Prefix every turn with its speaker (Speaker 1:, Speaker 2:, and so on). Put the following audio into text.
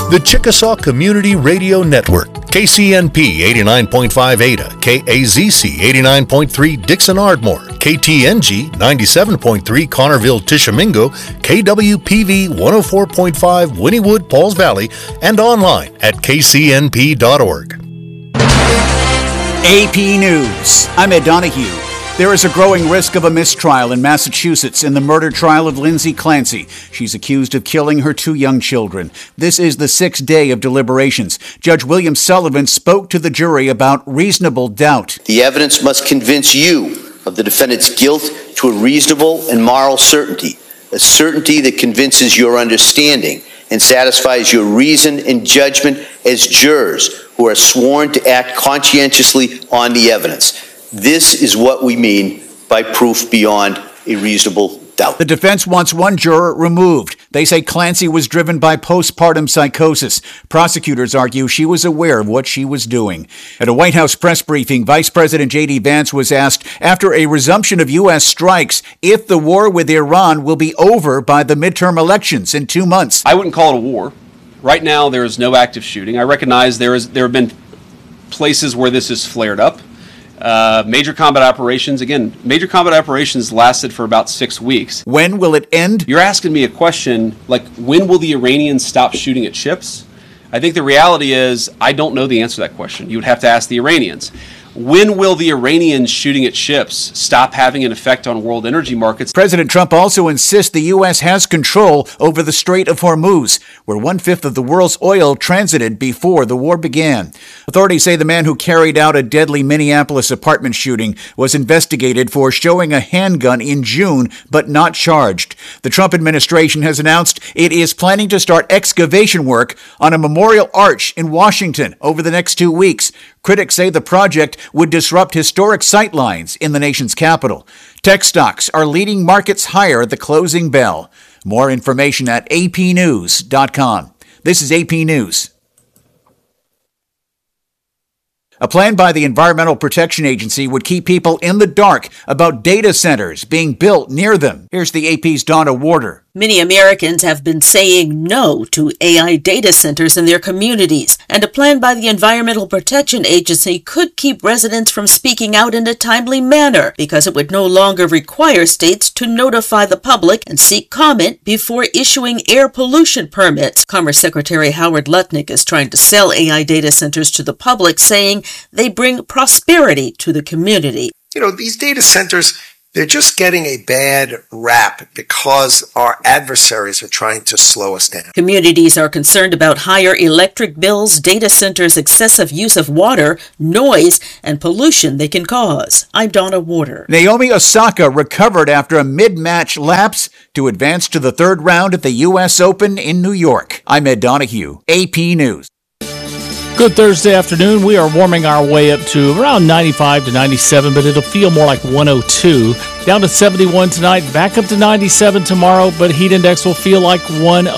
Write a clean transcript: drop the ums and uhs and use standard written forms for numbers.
Speaker 1: The Chickasaw Community Radio Network, KCNP 89.5 Ada, KAZC 89.3 Dixon Ardmore, KTNG 97.3 Connerville Tishomingo, KWPV 104.5 Wynnewood Pauls Valley, and online at kcnp.org.
Speaker 2: AP News. I'm Ed Donahue. There is a growing risk of a mistrial in Massachusetts in the murder trial of Lindsay Clancy. She's accused of killing her 2 young children. This is the 6th day of deliberations. Judge William Sullivan spoke to the jury about reasonable doubt.
Speaker 3: The evidence must convince you of the defendant's guilt to a reasonable and moral certainty, a certainty that convinces your understanding and satisfies your reason and judgment as jurors who are sworn to act conscientiously on the evidence. This is what we mean by proof beyond a reasonable doubt.
Speaker 2: The defense wants 1 juror removed. They say Clancy was driven by postpartum psychosis. Prosecutors argue she was aware of what she was doing. At a White House press briefing, Vice President J.D. Vance was asked, after a resumption of U.S. strikes, if the war with Iran will be over by the midterm elections in 2 months.
Speaker 4: I wouldn't call it a war. Right now, there is no active shooting. I recognize there have been places where this has flared up. Major combat operations lasted for about 6 weeks.
Speaker 2: When will it end?
Speaker 4: You're asking me a question like, when will the Iranians stop shooting at ships? I think the reality is I don't know the answer to that question. You would have to ask the Iranians. When will the Iranians shooting at ships stop having an effect on world energy markets?
Speaker 2: President Trump also insists the U.S. has control over the Strait of Hormuz, where 1/5 of the world's oil transited before the war began. Authorities say the man who carried out a deadly Minneapolis apartment shooting was investigated for showing a handgun in June, but not charged. The Trump administration has announced it is planning to start excavation work on a memorial arch in Washington over the next 2 weeks. Critics say the project would disrupt historic sightlines in the nation's capital. Tech stocks are leading markets higher at the closing bell. More information at apnews.com. This is AP News. A plan by the Environmental Protection Agency would keep people in the dark about data centers being built near them. Here's the AP's Donna Warder.
Speaker 5: Many Americans have been saying no to AI data centers in their communities, and a plan by the Environmental Protection Agency could keep residents from speaking out in a timely manner because it would no longer require states to notify the public and seek comment before issuing air pollution permits. Commerce Secretary Howard Lutnick is trying to sell AI data centers to the public, saying they bring prosperity to the community.
Speaker 6: These data centers, they're just getting a bad rap because our adversaries are trying to slow us down.
Speaker 5: Communities are concerned about higher electric bills, data centers' excessive use of water, noise, and pollution they can cause. I'm Donna Warder.
Speaker 2: Naomi Osaka recovered after a mid-match lapse to advance to the 3rd round at the U.S. Open in New York. I'm Ed Donahue, AP News.
Speaker 7: Good Thursday afternoon. We are warming our way up to around 95 to 97, but it'll feel more like 102. Down to 71 tonight, back up to 97 tomorrow, but heat index will feel like 102.